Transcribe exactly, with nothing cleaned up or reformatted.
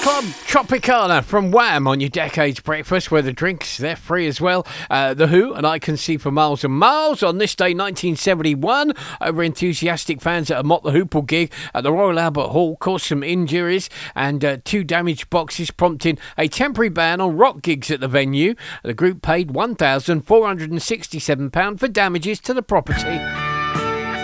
Club Tropicana from Wham on your Decades Breakfast, where the drinks, they're free as well. Uh, the Who and I Can See for Miles and Miles on this day nineteen seventy-one. Over enthusiastic fans at a Mott the Hoople gig at the Royal Albert Hall caused some injuries and uh, two damaged boxes, prompting a temporary ban on rock gigs at the venue. The group paid one thousand four hundred sixty-seven pounds for damages to the property.